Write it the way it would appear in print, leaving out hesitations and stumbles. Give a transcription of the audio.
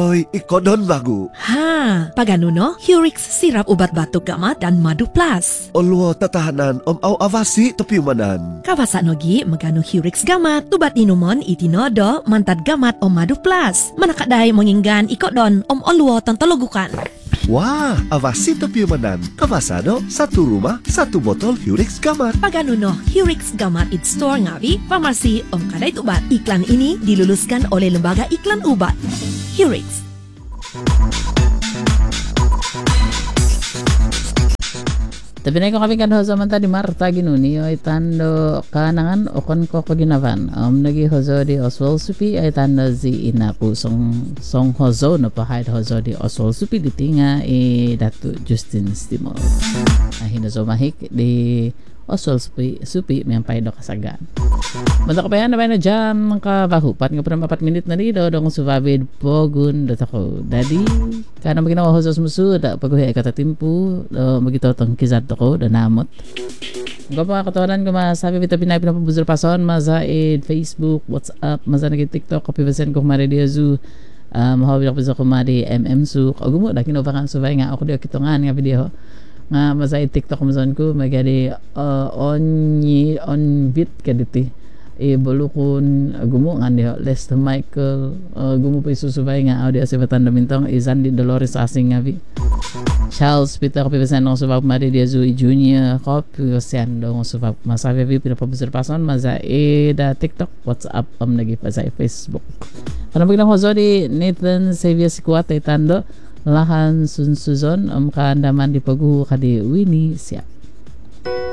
Oy, ikodon bagu. Ha, pagano no? Hurix sirap ubat batuk gamat dan madu plus. Olwo tatahanan au avasi topiumanan. Kawasa nogi magano Hurix gamat, tubat inumon itinodo mantad gamat madu plus. Manakadai monginggan ikodon olwo tontologukan. Wah, avasi topiumanan. Kawasano, satu rumah, satu botol Hurix gamat. Pagano no, Hurix gamat it store ngawi, farmasi kadai tubat. Iklan ini diluluskan oleh Lembaga Iklan Ubat. Hurix. Tapi naik kami kan hozo man tadi Marta ginuni ay tando kanangan okon ko ginavan. Nagi hozo di Oswald Supi ay tando zi inaku song hozo no pahait hozo di Oswald Supi di tinga Datu Justin Stimol. Hinozo mahik di Oswald Supi mempai do kasagan. Mata kapayan na jam ka bahupat nga pernah 4 minit na dito dong suvavid pogun do tako. Dadi kana maginawa hozo musu da paguhi kata timpu begitu tong kizat ko da namot. Ngapa mga katawanan ko masabi bita pinay pinapabuzur pason maza Facebook, WhatsApp, maza nagi TikTok kapi basen ko mari dia zu mahawi ko ko mari su agumo da kinovakan suvay nga ako dio kitongan nga video nga maza TikTok mazon ko magadi on bit kaditi bolukun gumo nga dia Lester Michael gumo pa isusubay nga audio sa batanda mintong Izandi Dolores asing nga vi Charles Peter ko pibasan ng subab mari dia Zui Junior ko pibasan ng subab masabi vi pinapabusir pason maza da TikTok WhatsApp nagi pa sa Facebook kana biglang hozo di Nathan Xavier Sikuat ay tando lahan sunsuzon kaandaman di paguhu kadi Winnie siya